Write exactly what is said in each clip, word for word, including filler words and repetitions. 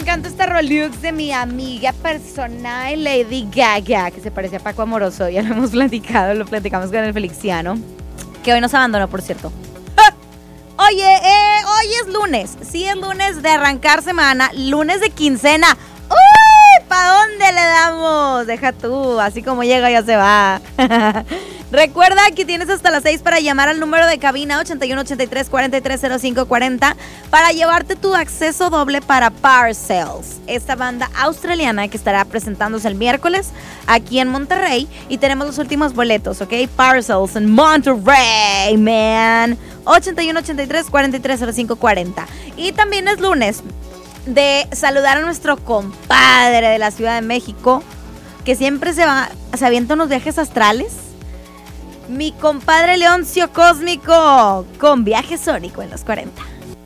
encanta esta Rolux de mi amiga personal Lady Gaga, que se parece a Paco Amoroso. Ya lo hemos platicado, lo platicamos con el Felixiano, que hoy nos abandonó, por cierto. Oye, eh, hoy es lunes. Sí, es lunes de arrancar semana, lunes de quincena. ¡Uy! ¿Para dónde le damos? Deja tú, así como llega ya se va. Recuerda que tienes hasta las seis para llamar al número de cabina ochenta y uno, ochenta y tres, cuarenta y tres, cero cinco cuarenta para llevarte tu acceso doble para Parcells, esta banda australiana que estará presentándose el miércoles aquí en Monterrey, y tenemos los últimos boletos, ¿ok? Parcells en Monterrey, man. ochenta y uno, ochenta y tres, cuarenta y tres, cero cinco cuarenta. Y también es lunes de saludar a nuestro compadre de la Ciudad de México, que siempre se va, se avienta unos viajes astrales. Mi compadre Leoncio Cósmico, con Viaje Sónico en los cuarenta.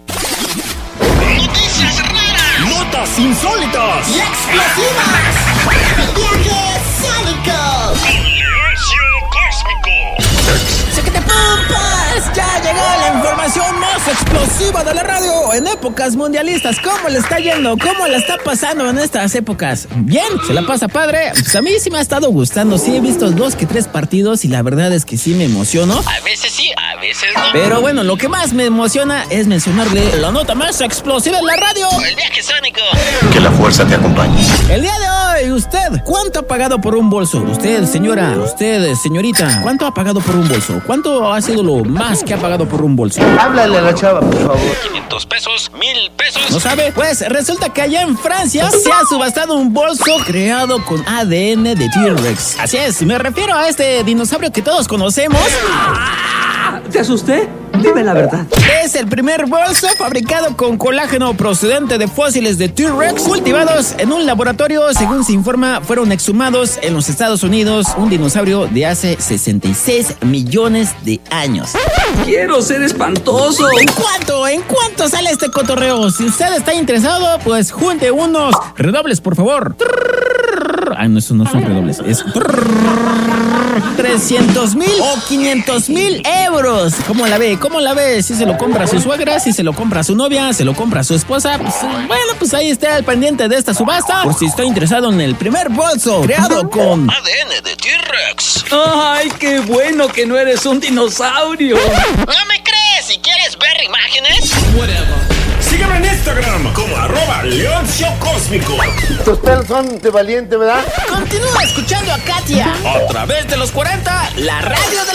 Noticias raras, notas insólitas y explosivas. Viaje Sónico con Leoncio Cósmico. ¡Sáquete pompas! Ya llegó la información más explosiva de la radio en épocas mundialistas. ¿Cómo le está yendo? ¿Cómo la está pasando en estas épocas? ¿Bien? ¿Se la pasa padre? Pues a mí sí me ha estado gustando. Sí he visto dos que tres partidos y la verdad es que sí me emociono. A veces sí, a veces no. Pero bueno, lo que más me emociona es mencionarle la nota más explosiva en la radio. El Viaje Sónico. Que la fuerza te acompañe. El día de hoy, ¿usted cuánto ha pagado por un bolso? Usted, señora, usted, señorita, ¿cuánto ha pagado por un bolso? ¿Cuánto ha sido lo más que ha pagado por un bolso? Háblale a la chava, por favor. quinientos pesos, mil pesos. ¿No sabe? Pues resulta que allá en Francia se ha subastado un bolso creado con A D N de T-Rex. Así es, me refiero a este dinosaurio que todos conocemos. ¿Te asusté? Dime la verdad. Es el primer bolso fabricado con colágeno procedente de fósiles de T-Rex cultivados en un laboratorio. Según se informa, fueron exhumados en los Estados Unidos un dinosaurio de hace sesenta y seis millones de años. Quiero ser espantoso. ¿En cuánto? ¿En cuánto sale este cotorreo? Si usted está interesado, pues junte unos redobles, por favor. Ah, no, eso no son redobles. Es trescientos mil o quinientos mil euros. ¿Cómo la ve? ¿Cómo la ve? Si se lo compra a su suegra, si se lo compra a su novia, se lo compra a su esposa. Pues, bueno, pues ahí está el pendiente de esta subasta. Por si está interesado en el primer bolso creado con A D N de T-Rex. Ay, qué bueno que no eres un dinosaurio. ¿No me crees? Si quieres ver imágenes. Sígueme en Instagram como arroba Leoncio Cósmico. Tus pelos son de valiente, ¿verdad? Continúa escuchando a Katia A través de los cuarenta, la radio de